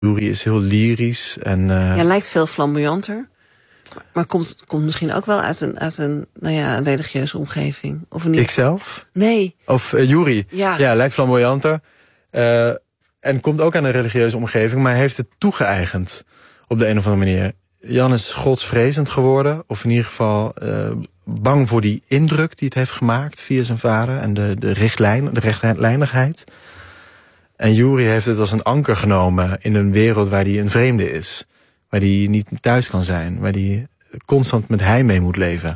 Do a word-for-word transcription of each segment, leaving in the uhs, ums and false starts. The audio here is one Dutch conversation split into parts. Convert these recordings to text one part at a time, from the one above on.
Yuri is heel lyrisch. En, uh... ja, lijkt veel flamboyanter. Maar komt, komt misschien ook wel uit een, uit een, nou ja, een religieuze omgeving. Of niet? Ikzelf? Nee. Of uh, Yuri? Ja. Ja, lijkt flamboyanter. Uh, en komt ook aan een religieuze omgeving, maar heeft het toegeëigend op de een of andere manier. Jan is godsvrezend geworden, of in ieder geval uh, bang voor die indruk die het heeft gemaakt via zijn vader en de, de richtlijn, de rechtlijnigheid. En Yuri heeft het als een anker genomen in een wereld waar hij een vreemde is. Waar hij niet thuis kan zijn, waar hij constant met hij mee moet leven.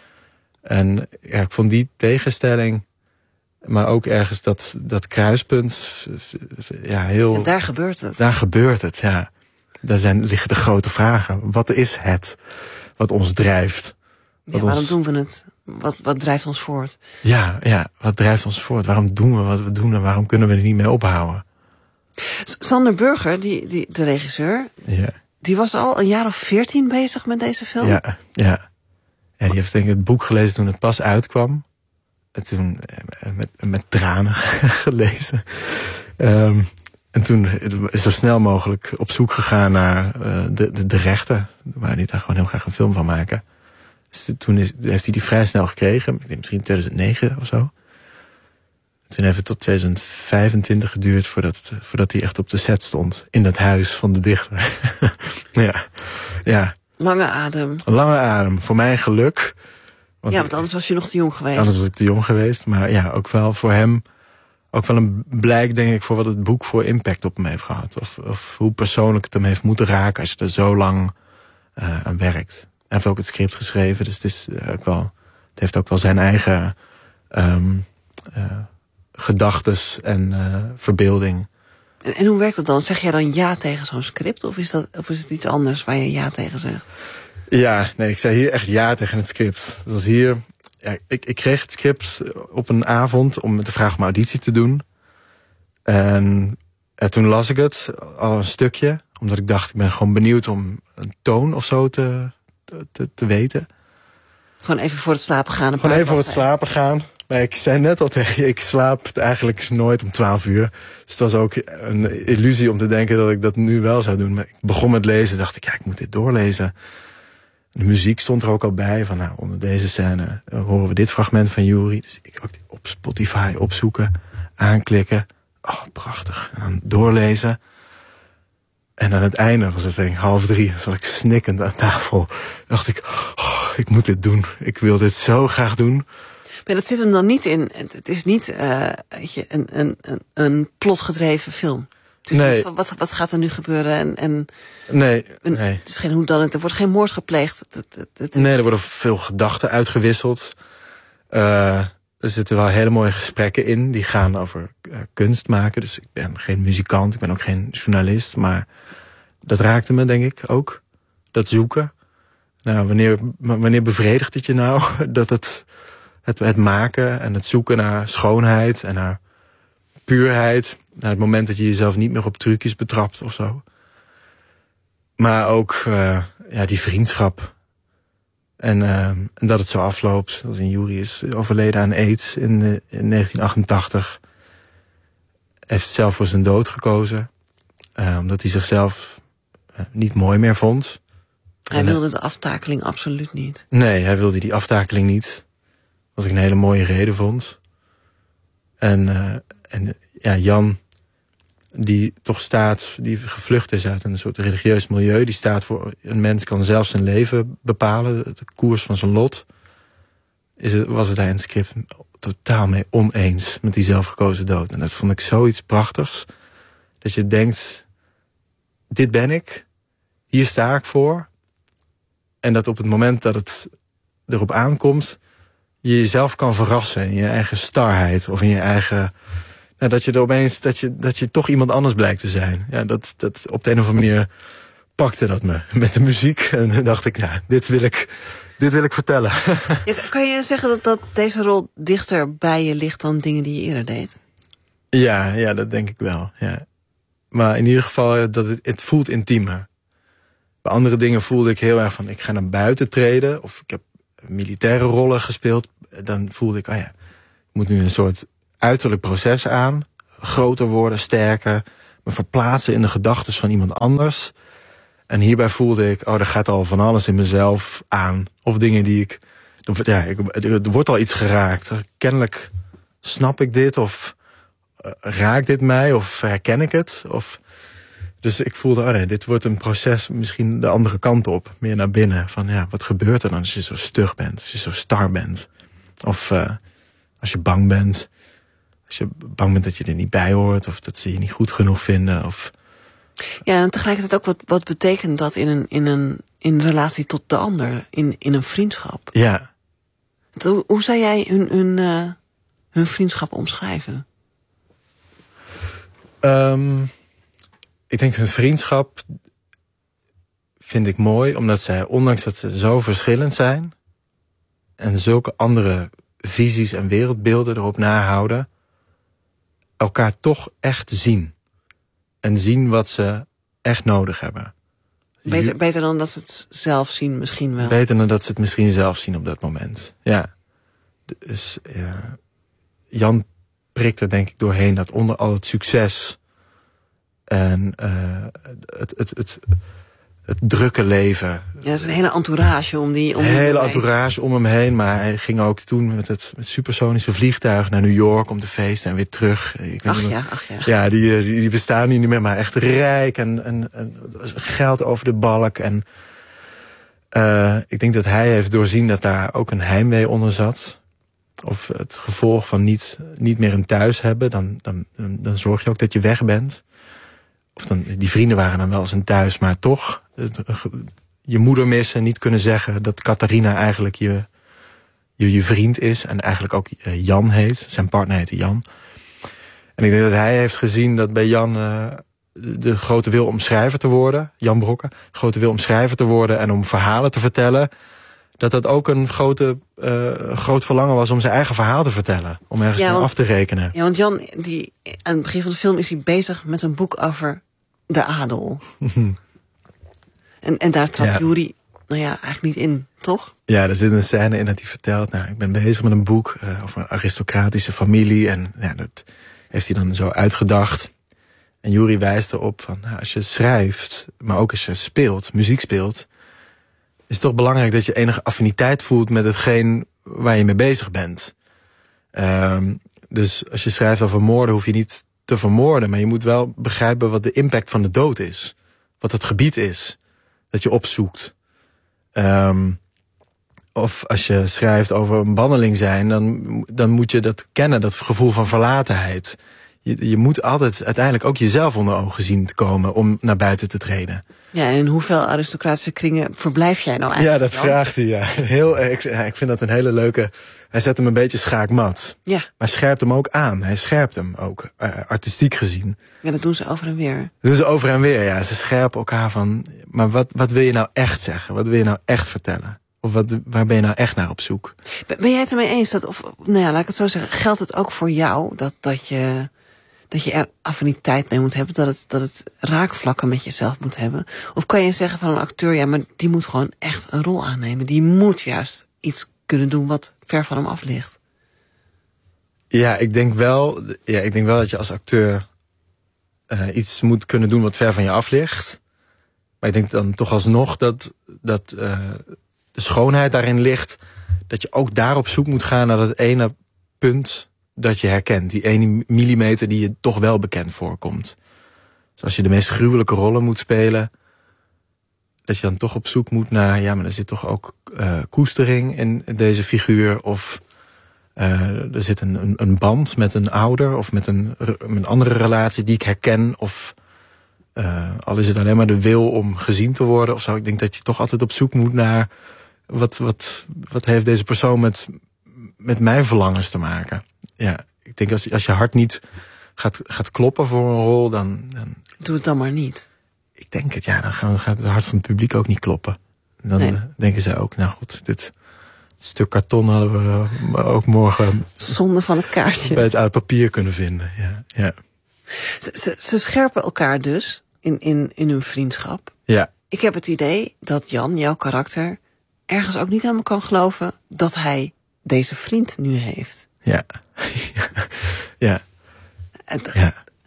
En ja, ik vond die tegenstelling, maar ook ergens dat, dat kruispunt, ja, heel... Ja, daar gebeurt het. Daar gebeurt het, ja. Daar zijn, liggen de grote vragen. Wat is het wat ons drijft? Wat ja, waarom ons... doen we het? Wat, wat drijft ons voort? Ja, ja, wat drijft ons voort? Waarom doen we wat we doen en waarom kunnen we er niet mee ophouden? Sander Burger, die, die, de regisseur, ja. die was al een jaar of veertien bezig met deze film? Ja, ja. Ja, die heeft denk ik het boek gelezen toen het pas uitkwam. En toen met, met tranen gelezen. Um, en toen zo snel mogelijk op zoek gegaan naar uh, de, de, de rechten. Waar hij daar gewoon heel graag een film van maken. Dus toen is, heeft hij die vrij snel gekregen. Ik denk misschien twintig oh negen of zo. Toen heeft het tot twintig vijfentwintig geduurd voordat, voordat hij echt op de set stond. In dat huis van de dichter. ja, ja. Lange adem. Een lange adem. Voor mijn geluk. Want ja, want anders was je nog te jong geweest. Anders was ik te jong geweest. Maar ja, ook wel voor hem. Ook wel een blijk, denk ik, voor wat het boek voor impact op hem heeft gehad. Of, of hoe persoonlijk het hem heeft moeten raken als je er zo lang uh, aan werkt. Hij heeft ook het script geschreven. Dus het, is ook wel, het heeft ook wel zijn eigen um, uh, gedachtes en uh, verbeelding. En, en hoe werkt dat dan? Zeg jij dan ja tegen zo'n script? Of is, dat, of is het iets anders waar je ja tegen zegt? Ja, nee, ik zei hier echt ja tegen het script. Dat was hier... Ja, ik, ik kreeg het script op een avond om met de vraag om auditie te doen. En, en toen las ik het, al een stukje. Omdat ik dacht, ik ben gewoon benieuwd om een toon of zo te, te, te weten. Gewoon even voor het slapen gaan. Een gewoon even voor het slapen gaan. Maar ik zei net al tegen je, ik slaap eigenlijk nooit om twaalf uur. Dus het was ook een illusie om te denken dat ik dat nu wel zou doen. Maar ik begon met lezen, dacht ik, ja, ik moet dit doorlezen. De muziek stond er ook al bij. Van nou, onder deze scène horen we dit fragment van Yuri. Dus ik ook op Spotify opzoeken, aanklikken. Oh, prachtig. En dan doorlezen. En aan het einde was het denk ik half drie. Dan zat ik snikkend aan tafel. Dacht ik, oh, ik moet dit doen. Ik wil dit zo graag doen. Maar dat zit hem dan niet in. Het is niet uh, weet je, een, een, een, een plotgedreven film. Het is nee. niet van, wat, wat gaat er nu gebeuren? En, en nee, een, nee. Het is geen hoe dan. Er wordt geen moord gepleegd. Het, het, het, het... Nee, er worden veel gedachten uitgewisseld. Uh, er zitten wel hele mooie gesprekken in. Die gaan over uh, kunst maken. Dus ik ben geen muzikant. Ik ben ook geen journalist. Maar dat raakte me, denk ik, ook. Dat zoeken. Nou, wanneer, wanneer bevredigt het je nou? Dat het, het, het maken en het zoeken naar schoonheid en naar puurheid. Naar het moment dat je jezelf niet meer op trucjes betrapt of zo. Maar ook uh, ja, die vriendschap. En, uh, en dat het zo afloopt. Als in Yuri is overleden aan AIDS in, uh, in negentien achtentachtig. Heeft zelf voor zijn dood gekozen. Uh, omdat hij zichzelf uh, niet mooi meer vond. Hij wilde de aftakeling absoluut niet. Nee, hij wilde die aftakeling niet. Wat ik een hele mooie reden vond. En, uh, en ja, Jan, die toch staat, die gevlucht is uit een soort religieus milieu. Die staat voor, een mens kan zelf zijn leven bepalen, de koers van zijn lot. Is het, was het daar in het script totaal mee oneens met die zelfgekozen dood. En dat vond ik zoiets prachtigs. Dat je denkt, dit ben ik, hier sta ik voor. En dat op het moment dat het erop aankomt, je jezelf kan verrassen in je eigen starheid of in je eigen... Nou, dat je er opeens, dat je, dat je toch iemand anders blijkt te zijn. Ja, dat, dat op de een of andere manier pakte dat me met de muziek. En dan dacht ik, ja, dit wil ik, dit wil ik vertellen. Ja, kan je zeggen dat, dat deze rol dichter bij je ligt dan dingen die je eerder deed? Ja, ja, dat denk ik wel. Ja. Maar in ieder geval, dat het, het voelt intiemer. Bij andere dingen voelde ik heel erg van, ik ga naar buiten treden. Of ik heb militaire rollen gespeeld. Dan voelde ik, oh ja, ik moet nu een soort uiterlijk proces aan. Groter worden, sterker. me verplaatsen in de gedachten van iemand anders. En hierbij voelde ik, oh, er gaat al van alles in mezelf aan. Of dingen die ik... Ja, ik, er wordt al iets geraakt. Kennelijk snap ik dit, of uh, raakt dit mij, of herken ik het. Of, dus ik voelde, oh nee, dit wordt een proces misschien de andere kant op. Meer naar binnen. Van ja, wat gebeurt er dan als je zo stug bent? Als je zo star bent? Of uh, als je bang bent. Als je bang bent dat je er niet bij hoort. Of dat ze je niet goed genoeg vinden. Of... Ja, en tegelijkertijd ook wat, wat betekent dat in een, in een in relatie tot de ander. In, in een vriendschap. Ja. Hoe, hoe zou jij hun, hun, uh, hun vriendschap omschrijven? Um, ik denk hun vriendschap vind ik mooi, omdat zij, ondanks dat ze zo verschillend zijn en zulke andere visies en wereldbeelden erop nahouden, elkaar toch echt zien. En zien wat ze echt nodig hebben. Beter, beter dan dat ze het zelf zien misschien wel. Beter dan dat ze het misschien zelf zien op dat moment. Ja. Dus ja, Jan prikt er denk ik doorheen dat onder al het succes en uh, het, het, het, het drukke leven. Ja, dat is een hele entourage om die... Om een die hele entourage om hem heen. Maar hij ging ook toen met het met supersonische vliegtuig naar New York om te feesten en weer terug. Ik ach weet ja, ach ja. Ja, die, die, die bestaan nu niet meer, maar echt rijk en, en, en geld over de balk. En uh, ik denk dat hij heeft doorzien dat daar ook een heimwee onder zat. Of het gevolg van niet, niet meer een thuis hebben. Dan, dan, dan zorg je ook dat je weg bent. Of dan, die vrienden waren dan wel eens een thuis, maar toch je moeder missen, niet kunnen zeggen dat Catharina eigenlijk je, je, je vriend is. En eigenlijk ook Jan heet. Zijn partner heette Jan. En ik denk dat hij heeft gezien dat bij Jan uh, de grote wil om schrijver te worden, Jan Brokken, grote wil om schrijver te worden en om verhalen te vertellen, dat dat ook een grote, uh, groot verlangen was om zijn eigen verhaal te vertellen. Om ergens ja, want, af te rekenen. Ja, want Jan, die, aan het begin van de film is hij bezig met een boek over de adel. en, en daar trap ja. Juri, nou ja, eigenlijk niet in, toch? Ja, er zit een scène in dat hij vertelt, nou, ik ben bezig met een boek uh, over een aristocratische familie. En ja, dat heeft hij dan zo uitgedacht. En Juri wijst erop van, nou, als je schrijft, maar ook als je speelt, muziek speelt, is het toch belangrijk dat je enige affiniteit voelt met hetgeen waar je mee bezig bent. Um, dus als je schrijft over moorden, hoef je niet te vermoorden, maar je moet wel begrijpen wat de impact van de dood is. Wat het gebied is dat je opzoekt. Um, of als je schrijft over een banneling zijn, dan, dan moet je dat kennen, dat gevoel van verlatenheid. Je, je moet altijd uiteindelijk ook jezelf onder ogen zien te komen om naar buiten te treden. Ja, en in hoeveel aristocratische kringen verblijf jij nou eigenlijk? Ja, dat dan? vraagt hij, ja. Heel, ik, ja. Ik vind dat een hele leuke... Hij zet hem een beetje schaakmat. Ja. Maar scherpt hem ook aan. Hij scherpt hem ook, uh, artistiek gezien. Ja, dat doen ze over en weer. Dat doen ze over en weer, ja. Ze scherpen elkaar van... Maar wat, wat wil je nou echt zeggen? Wat wil je nou echt vertellen? Of wat, waar ben je nou echt naar op zoek? Ben jij het ermee eens dat... Of, nou ja, laat ik het zo zeggen. Geldt het ook voor jou dat, dat je... dat je er affiniteit mee moet hebben, dat het, dat het raakvlakken met jezelf moet hebben? Of kan je zeggen van een acteur, ja, maar die moet gewoon echt een rol aannemen. Die moet juist iets kunnen doen wat ver van hem af ligt. Ja, ik denk wel, ja, ik denk wel dat je als acteur uh, iets moet kunnen doen wat ver van je af ligt. Maar ik denk dan toch alsnog dat, dat uh, de schoonheid daarin ligt, dat je ook daar op zoek moet gaan naar dat ene punt dat je herkent. Die ene millimeter die je toch wel bekend voorkomt. Dus als je de meest gruwelijke rollen moet spelen, dat je dan toch op zoek moet naar, ja, maar er zit toch ook uh, koestering in deze figuur. Of uh, er zit een, een, een band met een ouder of met een, een andere relatie die ik herken. Of uh, al is het alleen maar de wil om gezien te worden of zo. Ik denk dat je toch altijd op zoek moet naar wat, wat, wat heeft deze persoon met, met mijn verlangens te maken. Ja, ik denk als, als je hart niet gaat, gaat kloppen voor een rol, dan, dan... Doe het dan maar niet. Ik denk het, ja, dan gaat het hart van het publiek ook niet kloppen. Dan nee. denken zij ook, nou goed, dit stuk karton hadden we ook morgen... Zonde van het kaartje. Bij het uit papier kunnen vinden, ja. ja. Ze, ze, ze scherpen elkaar dus in, in, in hun vriendschap. Ja. Ik heb het idee dat Jan, jouw karakter, ergens ook niet helemaal kan geloven dat hij deze vriend nu heeft. Ja. ja. En, ja.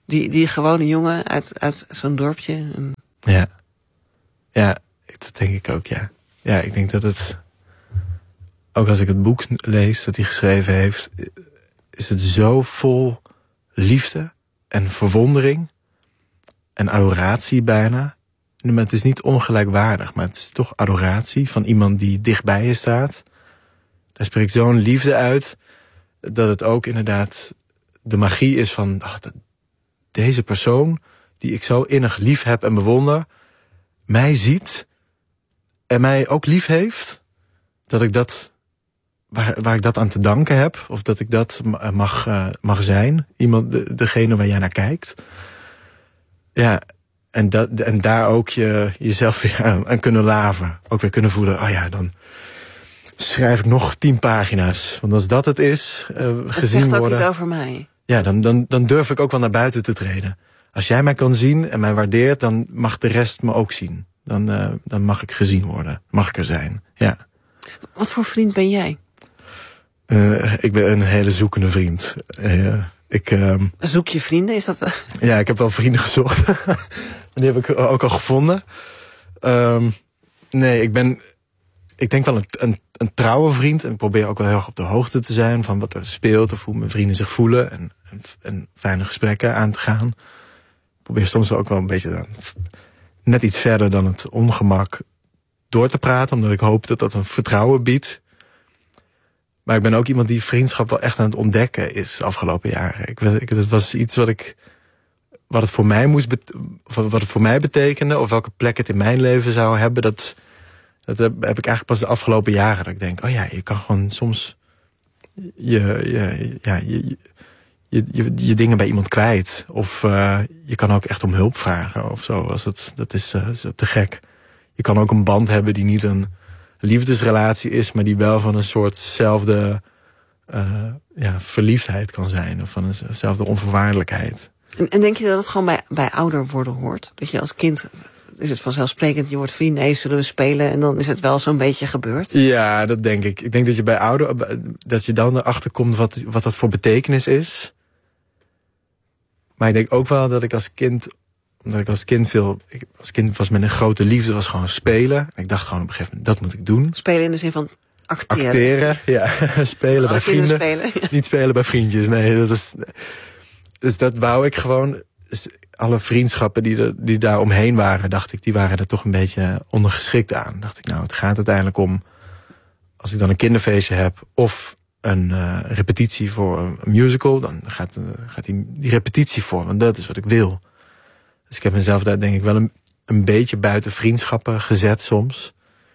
Die, die gewone jongen uit, uit zo'n dorpje. En... Ja. Ja, dat denk ik ook, ja. Ja, ik denk dat het... Ook als ik het boek lees dat hij geschreven heeft... is het zo vol liefde en verwondering... en adoratie bijna. Maar het is niet ongelijkwaardig, maar het is toch adoratie... van iemand die dichtbij je staat. Daar spreekt zo'n liefde uit... dat het ook inderdaad de magie is van... Oh, dat, deze persoon, die ik zo innig lief heb en bewonder... mij ziet en mij ook lief heeft... dat ik dat, waar, waar ik dat aan te danken heb... of dat ik dat mag, uh, mag zijn, iemand, de, degene waar jij naar kijkt. Ja, en, dat, en daar ook je, jezelf weer aan, aan kunnen laven. Ook weer kunnen voelen, oh ja, dan schrijf ik nog tien pagina's. Want als dat het is, uh, gezien worden... Het zegt ook iets over mij. Ja, dan, dan, dan durf ik ook wel naar buiten te treden. Als jij mij kan zien en mij waardeert, dan mag de rest me ook zien. Dan, uh, dan mag ik gezien worden. Mag ik er zijn, ja. Wat voor vriend ben jij? Uh, ik ben een hele zoekende vriend. Uh, ik, uh, Zoek je vrienden, is dat wel? Ja, ik heb wel vrienden gezocht. Die heb ik ook al gevonden. Um, nee, ik ben... Ik denk wel een, een, een trouwe vriend. En ik probeer ook wel heel erg op de hoogte te zijn... van wat er speelt of hoe mijn vrienden zich voelen. En, en, en fijne gesprekken aan te gaan. Ik probeer soms ook wel een beetje... Dan, net iets verder dan het ongemak door te praten. Omdat ik hoop dat dat een vertrouwen biedt. Maar ik ben ook iemand die vriendschap wel echt aan het ontdekken is de afgelopen jaren. Ik, ik, dat was iets wat ik... Wat het voor mij moest... Wat het voor mij betekende... Of welke plek het in mijn leven zou hebben... Dat... Dat heb, heb ik eigenlijk pas de afgelopen jaren. Dat ik denk, oh ja, je kan gewoon soms je, je, ja, je, je, je, je dingen bij iemand kwijt. Of uh, je kan ook echt om hulp vragen of zo. Als het, dat is uh, te gek. Je kan ook een band hebben die niet een liefdesrelatie is... maar die wel van een soortzelfde uh, ja, verliefdheid kan zijn. Of van eenzelfde onvoorwaardelijkheid. En, en denk je dat het gewoon bij, bij ouder worden hoort? Dat je als kind... Is het vanzelfsprekend, je wordt vriend, nee, zullen we spelen... en dan is het wel zo'n beetje gebeurd? Ja, dat denk ik. Ik denk dat je bij ouder... dat je dan erachter komt wat, wat dat voor betekenis is. Maar ik denk ook wel dat ik als kind... omdat ik als kind veel... Ik, als kind was met een grote liefde was gewoon spelen. En ik dacht gewoon op een gegeven moment, dat moet ik doen. Spelen in de zin van acteren? Acteren, ja. Spelen bij vrienden. Spelen. Niet spelen bij vriendjes, nee. Dat is, dus dat wou ik gewoon... Dus alle vriendschappen die, er, die daar omheen waren, dacht ik, die waren er toch een beetje ondergeschikt aan. Dacht ik, nou, het gaat uiteindelijk om, als ik dan een kinderfeestje heb of een uh, repetitie voor een, een musical, dan gaat, uh, gaat die, die repetitie voor, want dat is wat ik wil. Dus ik heb mezelf daar denk ik wel een, een beetje buiten vriendschappen gezet soms.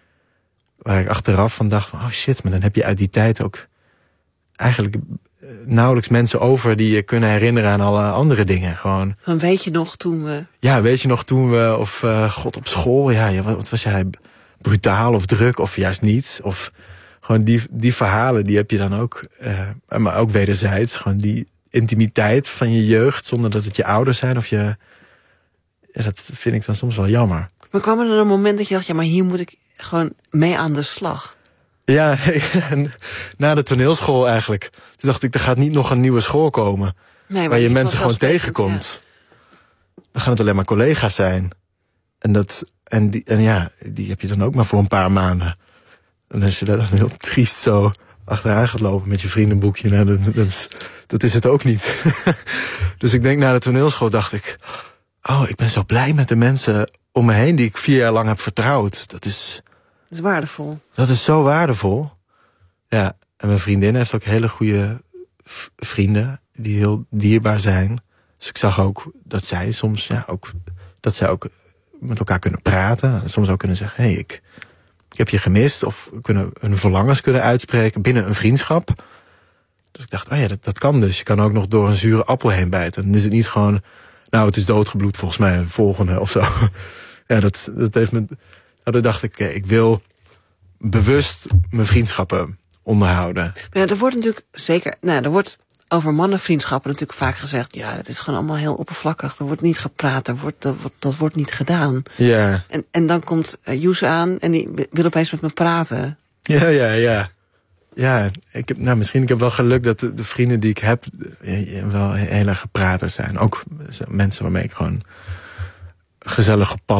Waar ik achteraf van dacht, van, oh shit, maar dan heb je uit die tijd ook eigenlijk nauwelijks mensen over die je kunnen herinneren aan alle andere dingen. Gewoon. Dan weet je nog toen we... Ja, weet je nog toen we... Of uh, god, op school, ja, wat was jij? Brutaal of druk of juist niet? Of gewoon die, die verhalen, die heb je dan ook. Uh, maar ook wederzijds. Gewoon die intimiteit van je jeugd, zonder dat het je ouders zijn of je... Ja, dat vind ik dan soms wel jammer. Maar kwam er een moment dat je dacht, ja, maar hier moet ik gewoon mee aan de slag? Ja, na de toneelschool eigenlijk. Toen dacht ik, er gaat niet nog een nieuwe school komen. Nee, waar je mensen gewoon tegenkomt. Ja. Dan gaan het alleen maar collega's zijn. En, dat, en, die, en ja, die heb je dan ook maar voor een paar maanden. En als je daar dan heel triest zo achteraan gaat lopen met je vriendenboekje... Nou, dat, dat, dat is het ook niet. Dus ik denk, na de toneelschool dacht ik... Oh, ik ben zo blij met de mensen om me heen die ik vier jaar lang heb vertrouwd. Dat is... Dat is waardevol. Dat is zo waardevol. Ja, en mijn vriendin heeft ook hele goede vrienden die heel dierbaar zijn. Dus ik zag ook dat zij soms ja, ook, dat zij ook met elkaar kunnen praten. En soms ook kunnen zeggen, hé, hey, ik, ik heb je gemist. Of kunnen hun verlangens kunnen uitspreken binnen een vriendschap. Dus ik dacht, oh ja, dat, dat kan dus. Je kan ook nog door een zure appel heen bijten. Dan is het niet gewoon, nou, het is doodgebloed volgens mij, volgende of zo. Ja, dat, dat heeft me... Nou, dan dacht ik, ik wil bewust mijn vriendschappen onderhouden. Maar ja, er wordt natuurlijk zeker... Nou, er wordt over mannenvriendschappen natuurlijk vaak gezegd... ja, dat is gewoon allemaal heel oppervlakkig. Er wordt niet gepraat, er wordt, dat, wordt, dat wordt niet gedaan. Ja. En, en dan komt uh, Joes aan en die wil opeens met me praten. Ja, ja, ja. Ja, ik heb, nou, misschien ik heb wel geluk dat de, de vrienden die ik heb wel heel erg geprater zijn. Ook mensen waarmee ik gewoon gezellig gepast